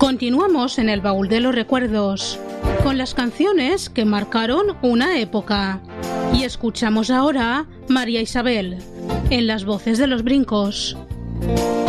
Continuamos en el baúl de los recuerdos, con las canciones que marcaron una época. Y escuchamos ahora María Isabel, en las voces de los Brincos.